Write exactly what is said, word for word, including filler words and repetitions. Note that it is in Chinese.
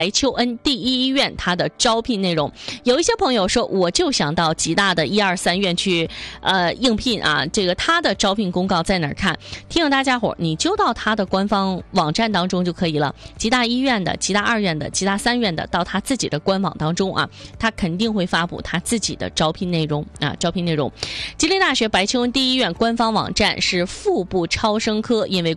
白求恩第一医院它的招聘内容。有一些朋友说，我就想到吉大的一二三院去呃应聘啊，这个它的招聘公告在哪儿看？提醒大家伙，你就到它的官方网站当中就可以了。吉大医院的、吉大二院的、吉大三院的，到他自己的官网当中啊，他肯定会发布他自己的招聘内容啊，招聘内容。吉林大学白求恩第一医院官方网站是腹部超声科，因为